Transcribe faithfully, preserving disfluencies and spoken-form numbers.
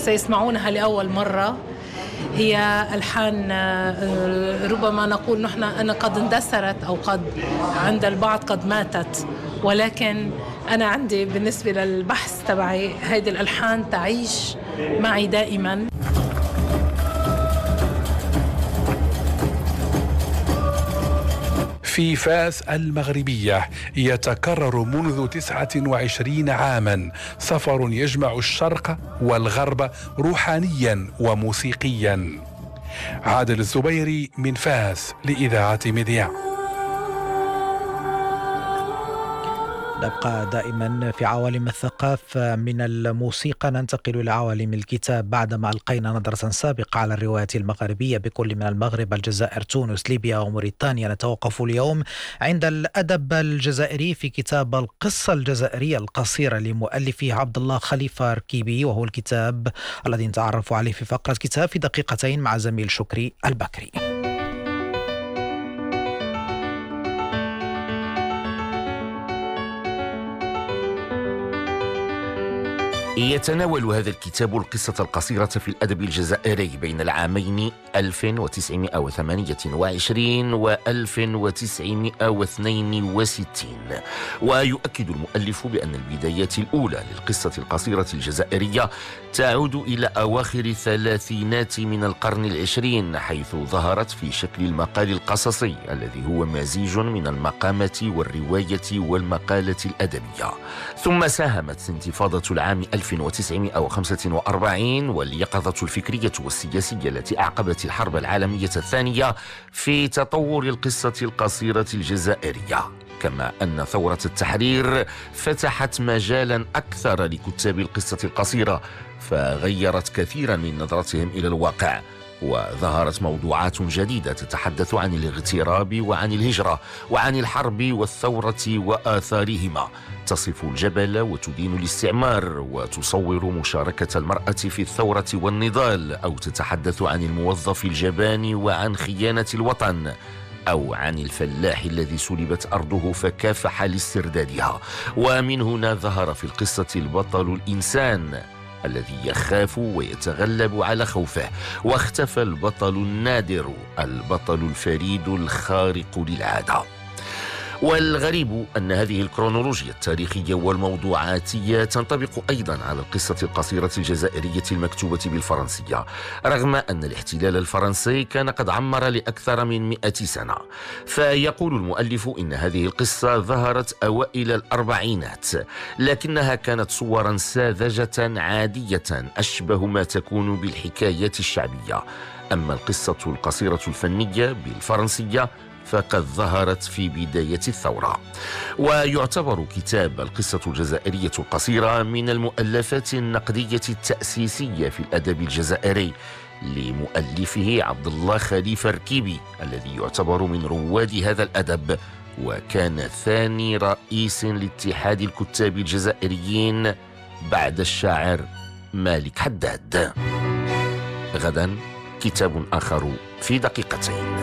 سيسمعونها لأول مرة. هي ألحان ربما نقول نحن أنا قد اندثرت أو قد عند البعض قد ماتت، ولكن أنا عندي بالنسبة للبحث تبعي هذه الألحان تعيش معي دائما. في فاس المغربية يتكرر منذ تسعة وعشرين عاما سفر يجمع الشرق والغرب روحانيا وموسيقيا. عادل الزبيري من فاس لإذاعة ميديا. نبقى دائما في عوالم الثقافة. من الموسيقى ننتقل إلى عوالم الكتاب بعدما ألقينا نظرة سابقة على الروايات المغربية بكل من المغرب، الجزائر، تونس، ليبيا وموريتانيا. نتوقف اليوم عند الأدب الجزائري في كتاب القصة الجزائرية القصيرة لمؤلفه عبد الله خليفة ركيبي، وهو الكتاب الذي نتعرف عليه في فقرة كتاب في دقيقتين مع زميل شكري البكري. يتناول هذا الكتاب القصة القصيرة في الأدب الجزائري بين العامين ألف وتسعمائة وثمانية وعشرين و ألف وتسعمائة واثنين وستين، ويؤكد المؤلف بأن البدايات الأولى للقصة القصيرة الجزائرية تعود إلى أواخر الثلاثينات من القرن العشرين، حيث ظهرت في شكل المقال القصصي الذي هو مزيج من المقامة والرواية والمقالة الأدبية. ثم ساهمت انتفاضة العام ألف وتسعمائة وخمسة وأربعين واليقظة الفكرية والسياسية التي أعقبت الحرب العالمية الثانية في تطور القصة القصيرة الجزائرية، كما أن ثورة التحرير فتحت مجالا أكثر لكتاب القصة القصيرة، فغيرت كثيرا من نظرتهم إلى الواقع، وظهرت موضوعات جديدة تتحدث عن الاغتراب وعن الهجرة وعن الحرب والثورة وآثارهما، تصف الجبل وتدين الاستعمار وتصور مشاركة المرأة في الثورة والنضال، أو تتحدث عن الموظف الجبان وعن خيانة الوطن، أو عن الفلاح الذي سلبت أرضه فكافح لاستردادها. ومن هنا ظهر في القصة البطل الإنسان الذي يخاف ويتغلب على خوفه، واختفى البطل النادر، البطل الفريد الخارق للعادة. والغريب أن هذه الكرونولوجيا التاريخية والموضوعاتية تنطبق أيضا على القصة القصيرة الجزائرية المكتوبة بالفرنسية، رغم أن الاحتلال الفرنسي كان قد عمر لأكثر من مئة سنة. فيقول المؤلف إن هذه القصة ظهرت أوائل الأربعينات، لكنها كانت صورا ساذجة عادية أشبه ما تكون بالحكايات الشعبية. أما القصة القصيرة الفنية بالفرنسية فقد ظهرت في بداية الثورة. ويعتبر كتاب القصة الجزائرية القصيرة من المؤلفات النقدية التأسيسية في الأدب الجزائري لمؤلفه عبد الله خليفة ركيبي، الذي يعتبر من رواد هذا الأدب، وكان ثاني رئيس لاتحاد الكتاب الجزائريين بعد الشاعر مالك حداد. غدا كتاب آخر في دقيقتين.